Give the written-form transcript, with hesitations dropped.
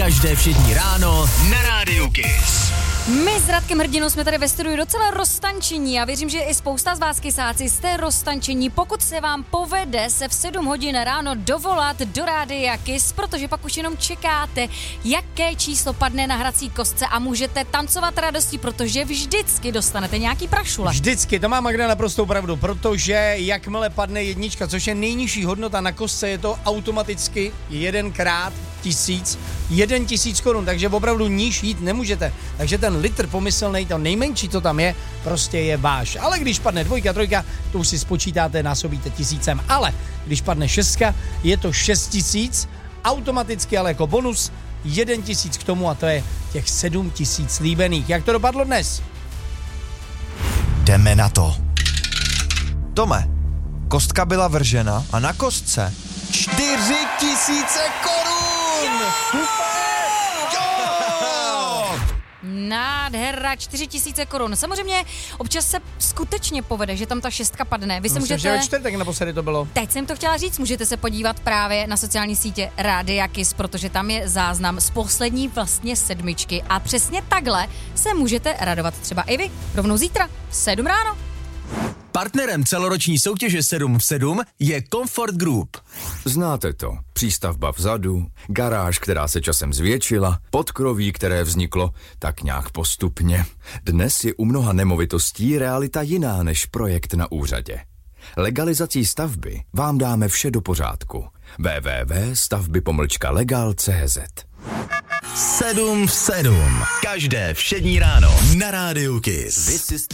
Každé všední ráno na Rádiu Kiss. My s Radkem Hrdinou jsme tady ve studiu docela roztančení a věřím, že i spousta z vás kysáci jste roztančení, pokud se vám povede se v 7 hodin ráno dovolat do Rádia Kiss, protože pak už jenom čekáte, jaké číslo padne na hrací kostce a můžete tancovat radostí, protože vždycky dostanete nějaký prašule. Vždycky, to má Magda naprostou pravdu, protože jakmile padne jednička, což je nejnižší hodnota na kostce, je to automaticky 1x1000 Korun, takže opravdu níž jít nemůžete. Takže ten litr pomyslnej, to nejmenší, co tam je, prostě je váš. Ale když padne 2, 3, to už si spočítáte, násobíte 1000. Ale když padne 6, je to 6000, automaticky, ale jako bonus 1000 k tomu a to je těch 7000 líbených. Jak to dopadlo dnes? Jdeme na to. Tome, kostka byla vržena a na kostce 4000 korun! Nádhera, 4000 korun. Samozřejmě občas se skutečně povede, že tam ta 6 padne. Vy se Myslím, že ve čtvrtek naposledy to bylo. Teď jsem to chtěla říct, můžete se podívat právě na sociální sítě Rádia Kiss, protože tam je záznam z poslední vlastně 7 a přesně takhle se můžete radovat třeba i vy. Rovnou zítra, v 7 ráno. Partnerem celoroční soutěže 7 v 7 je Comfort Group. Znáte to. Přístavba vzadu, garáž, která se časem zvětšila, podkroví, které vzniklo tak nějak postupně. Dnes je u mnoha nemovitostí realita jiná než projekt na úřadě. Legalizací stavby vám dáme vše do pořádku. www.stavby-legal.cz 7 v 7. Každé všední ráno na Rádiu Kiss.